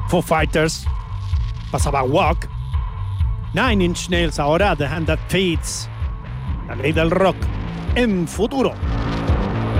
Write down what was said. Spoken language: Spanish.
Foo Fighters, pasaba Walk, Nine Inch Nails, ahora The Hand That Feeds, la ley del rock en Futuro.